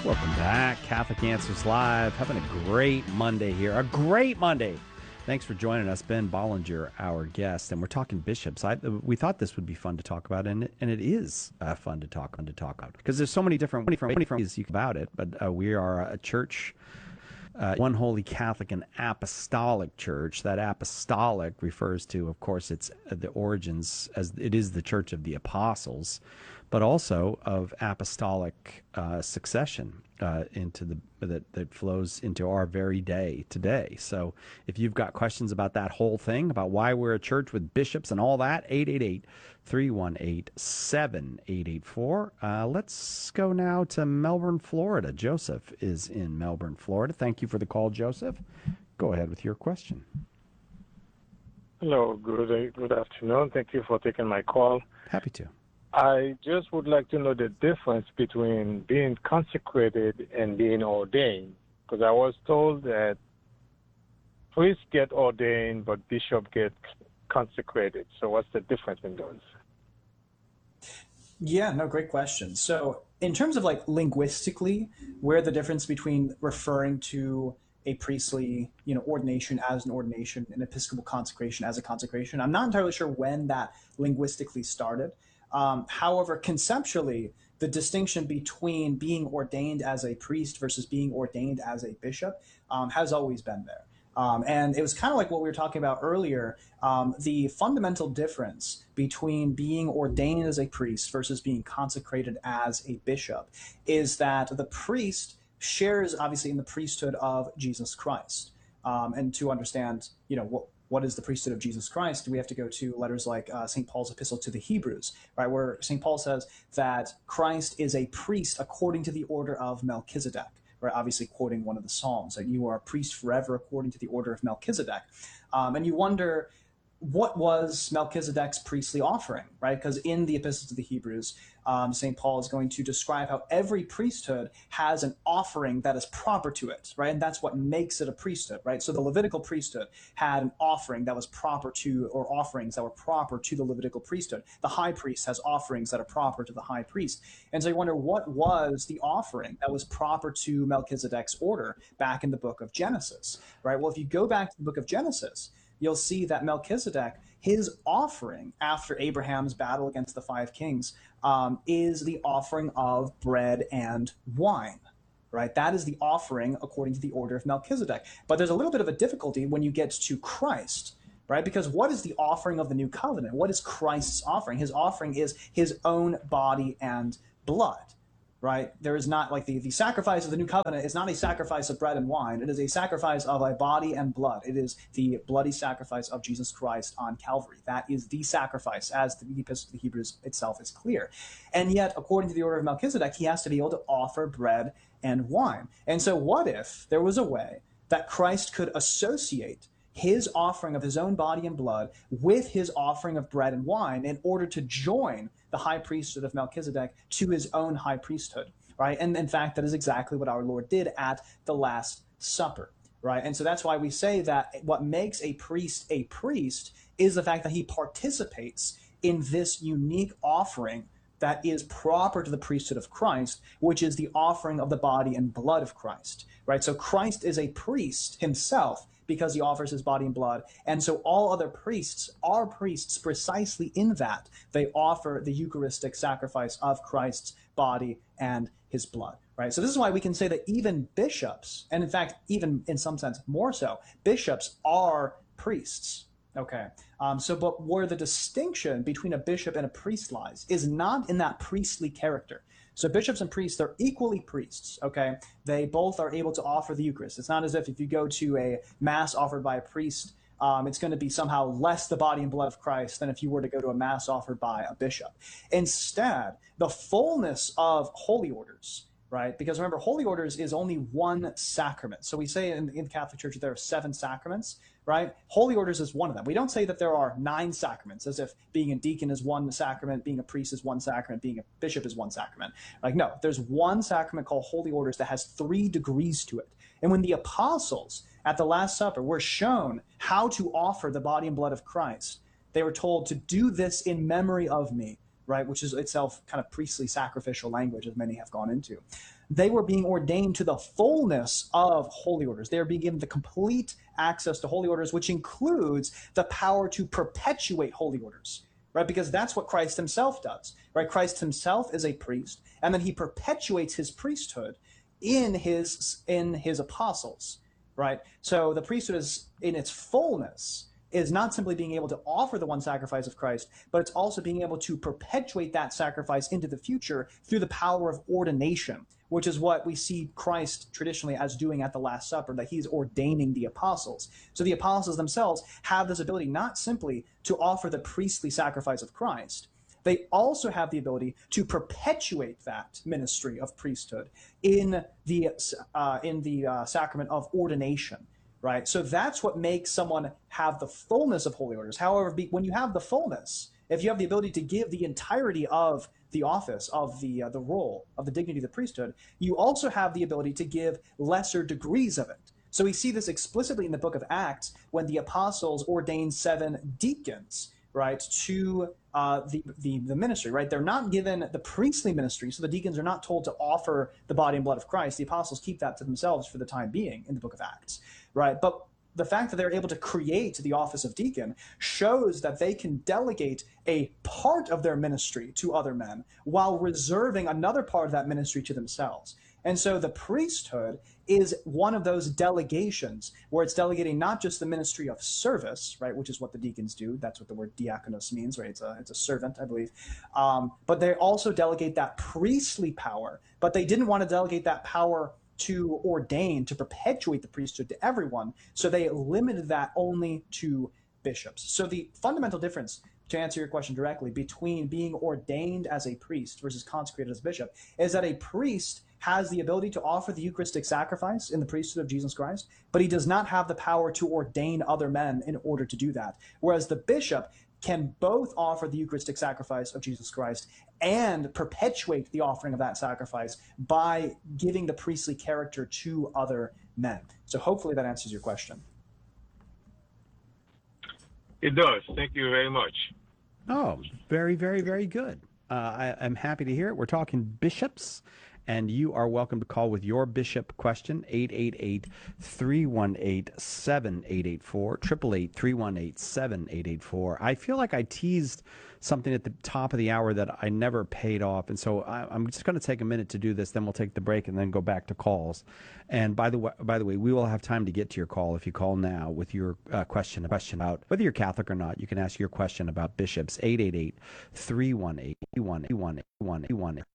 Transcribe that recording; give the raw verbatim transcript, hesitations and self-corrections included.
Welcome back. Catholic Answers Live. Having a great Monday here. A great Monday. Thanks for joining us. Ben Bollinger, our guest, and we're talking bishops. I, we thought this would be fun to talk about, and, and it is uh, fun to talk fun to talk about because there's so many different ways you can about it. But uh, we are a church, uh, one holy Catholic and apostolic church. That apostolic refers to, of course, it's the origins as it is the church of the apostles, but also of apostolic uh, succession uh, into the that, that flows into our very day today. So if you've got questions about that whole thing, about why we're a church with bishops and all that, eight eight eight, three one eight, seven eight eight four. Uh, let's go now to Melbourne, Florida. Joseph is in Melbourne, Florida. Thank you for the call, Joseph. Go ahead with your question. Hello, good, good afternoon. Thank you for taking my call. Happy to. I just would like to know the difference between being consecrated and being ordained, because I was told that priests get ordained, but bishops get consecrated. So what's the difference in those? Yeah, no, great question. So in terms of like linguistically, where the difference between referring to a priestly, you know, ordination as an ordination, an episcopal consecration as a consecration, I'm not entirely sure when that linguistically started. Um, however, conceptually, the distinction between being ordained as a priest versus being ordained as a bishop um, has always been there. Um, and it was kind of like what we were talking about earlier. Um, the fundamental difference between being ordained as a priest versus being consecrated as a bishop is that the priest shares, obviously, in the priesthood of Jesus Christ. Um, and to understand, you know, what What is the priesthood of Jesus Christ? We have to go to letters like uh, Saint Paul's epistle to the Hebrews, right, where Saint Paul says that Christ is a priest according to the order of Melchizedek, right? Obviously quoting one of the Psalms, that you are a priest forever according to the order of Melchizedek. Um, and you wonder, what was Melchizedek's priestly offering, right? Because in the Epistle to the Hebrews, um, Saint Paul is going to describe how every priesthood has an offering that is proper to it, right? And that's what makes it a priesthood, right? So the Levitical priesthood had an offering that was proper to, or offerings that were proper to the Levitical priesthood. The high priest has offerings that are proper to the high priest. And so you wonder, what was the offering that was proper to Melchizedek's order back in the book of Genesis, right? Well, if you go back to the book of Genesis, you'll see that Melchizedek, his offering after Abraham's battle against the five kings, um, is the offering of bread and wine, right? That is the offering according to the order of Melchizedek. But there's a little bit of a difficulty when you get to Christ, right? Because what is the offering of the new covenant? What is Christ's offering? His offering is his own body and blood. Right? There is not like the, the sacrifice of the new covenant is not a sacrifice of bread and wine. It is a sacrifice of a body and blood. It is the bloody sacrifice of Jesus Christ on Calvary. That is the sacrifice, as the Epistle to the Hebrews itself is clear. And yet, according to the order of Melchizedek, he has to be able to offer bread and wine. And so what if there was a way that Christ could associate his offering of his own body and blood with his offering of bread and wine in order to join the high priesthood of Melchizedek to his own high priesthood, right? And in fact, that is exactly what our Lord did at the Last Supper, right? And so that's why we say that what makes a priest a priest is the fact that he participates in this unique offering that is proper to the priesthood of Christ, which is the offering of the body and blood of Christ, right? So Christ is a priest himself because he offers his body and blood. And so all other priests are priests precisely in that they offer the Eucharistic sacrifice of Christ's body and his blood, right? So this is why we can say that even bishops, and in fact, even in some sense more so, bishops are priests, okay? Um, so, but where the distinction between a bishop and a priest lies is not in that priestly character. So bishops and priests, they're equally priests, okay? They both are able to offer the Eucharist. It's not as if if you go to a mass offered by a priest, um, it's going to be somehow less the body and blood of Christ than if you were to go to a mass offered by a bishop. Instead, the fullness of holy orders, right? Because remember, holy orders is only one sacrament. So we say in, in the Catholic Church that there are seven sacraments, right? Holy orders is one of them. We don't say that there are nine sacraments, as if being a deacon is one sacrament, being a priest is one sacrament, being a bishop is one sacrament. Like, no, there's one sacrament called holy orders that has three degrees to it. And when the apostles at the Last Supper were shown how to offer the body and blood of Christ, they were told to do this in memory of me, right, which is itself kind of priestly sacrificial language, as many have gone into. They were being ordained to the fullness of holy orders. They are being given the complete access to holy orders, which includes the power to perpetuate holy orders, right? Because that's what Christ himself does, right? Christ himself is a priest, and then he perpetuates his priesthood in his in his apostles, right? So the priesthood is in its fullness is not simply being able to offer the one sacrifice of Christ, but it's also being able to perpetuate that sacrifice into the future through the power of ordination, which is what we see Christ traditionally as doing at the Last Supper, that he's ordaining the apostles. So the apostles themselves have this ability not simply to offer the priestly sacrifice of Christ, they also have the ability to perpetuate that ministry of priesthood in the uh, in the uh, sacrament of ordination, right? So that's what makes someone have the fullness of holy orders. However, be, when you have the fullness, if you have the ability to give the entirety of the office, of the uh, the role, of the dignity of the priesthood, you also have the ability to give lesser degrees of it. So we see this explicitly in the book of Acts when the apostles ordained seven deacons, right, to uh, the, the the ministry, right? They're not given the priestly ministry, so the deacons are not told to offer the body and blood of Christ. The apostles keep that to themselves for the time being in the book of Acts, right? But the fact that they're able to create the office of deacon shows that they can delegate a part of their ministry to other men while reserving another part of that ministry to themselves. And so the priesthood is one of those delegations where it's delegating not just the ministry of service, right, which is what the deacons do. That's what the word diakonos means, right? It's a, it's a servant, I believe. Um, but they also delegate that priestly power, but they didn't want to delegate that power to ordain, to perpetuate the priesthood to everyone. So they limited that only to bishops. So the fundamental difference, to answer your question directly, between being ordained as a priest versus consecrated as a bishop is that a priest has the ability to offer the Eucharistic sacrifice in the priesthood of Jesus Christ, but he does not have the power to ordain other men in order to do that. Whereas the bishop can both offer the Eucharistic sacrifice of Jesus Christ and perpetuate the offering of that sacrifice by giving the priestly character to other men. So hopefully that answers your question. It does. Thank you very much. Oh, very, very, very good. Uh, I, I'm happy to hear it. We're talking bishops, and you are welcome to call with your bishop question, eight eight eight, three one eight, seven eight eight four, eight eight eight, three one eight, seven eight eight four. I feel like I teased something at the top of the hour that I never paid off, and so I, I'm just going to take a minute to do this, then we'll take the break and then go back to calls. And by the way, by the way, we will have time to get to your call if you call now with your uh, question, question about whether you're Catholic or not. You can ask your question about bishops, eight eight eight, three one eight, one one one one.